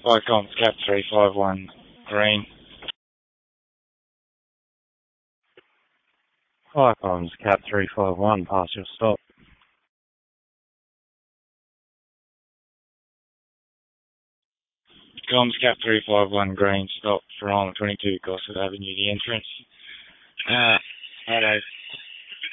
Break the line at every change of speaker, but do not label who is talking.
Icons Cap 351 green. Icons Cap 351 partial stop. Comms Cap 351 green stop for on 22 Gossett Avenue, the entrance. Hello.